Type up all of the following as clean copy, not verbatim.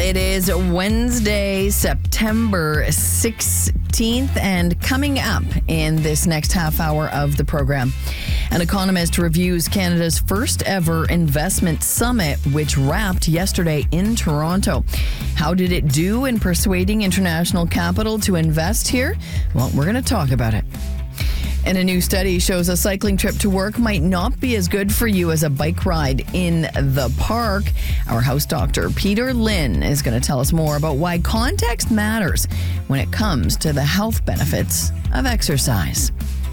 it is Wednesday, September 16th, and coming up in this next half hour of the program, an economist reviews Canada's first ever investment summit, which wrapped yesterday in Toronto. How did it do in persuading international capital to invest here? Well, we're going to talk about it. And a new study shows a cycling trip to work might not be as good for you as a bike ride in the park. Our house doctor, Peter Lynn, is going to tell us more about why context matters when it comes to the health benefits of exercise.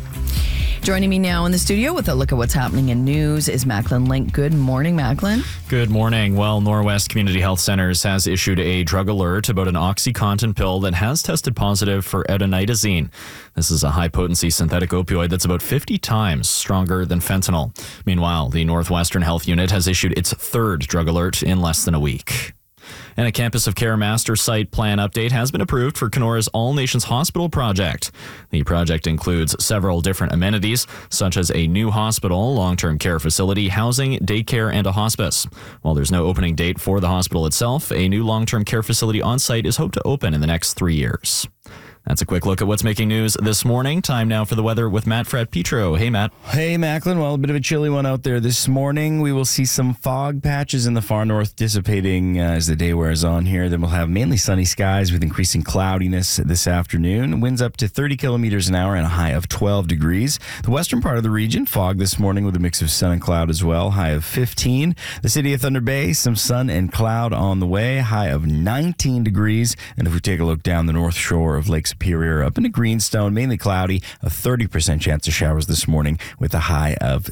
Joining me now in the studio with a look at what's happening in news is Macklin Link. Good morning, Macklin. Good morning. Well, Norwest Community Health Centres has issued a drug alert about an OxyContin pill that has tested positive for adenitazine. This is a high-potency synthetic opioid that's about 50 times stronger than fentanyl. Meanwhile, the Northwestern Health Unit has issued its third drug alert in less than a week. And a Campus of Care master site plan update has been approved for Kenora's All Nations Hospital project. The project includes several different amenities, such as a new hospital, long-term care facility, housing, daycare, and a hospice. While there's no opening date for the hospital itself, a new long-term care facility on site is hoped to open in the next 3 years. That's a quick look at what's making news this morning. Time now for the weather with Matt Petro. Hey, Matt. Hey, Macklin. Well, a bit of a chilly one out there this morning. We will see some fog patches in the far north dissipating as the day wears on here. Then we'll have mainly sunny skies with increasing cloudiness this afternoon. Winds up to 30 kilometers an hour and a high of 12 degrees. The western part of the region, fog this morning with a mix of sun and cloud as well, high of 15. The city of Thunder Bay, some sun and cloud on the way, high of 19 degrees. And if we take a look down the north shore of Lake Superior up into Greenstone, mainly cloudy, a 30% chance of showers this morning with a high of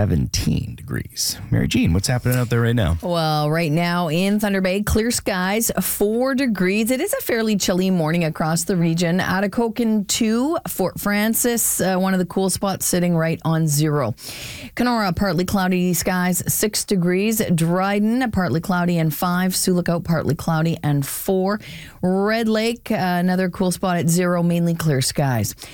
17 degrees. Mary Jean, what's happening out there right now? Well, right now in Thunder Bay, clear skies, 4 degrees. It is a fairly chilly morning across the region. Atakokan 2, Fort Francis, one of the cool spots sitting right on 0. Kenora, partly cloudy skies, 6 degrees. Dryden, partly cloudy and 5. Sioux Lookout, partly cloudy and 4. Red Lake, another cool spot at 0, mainly clear skies.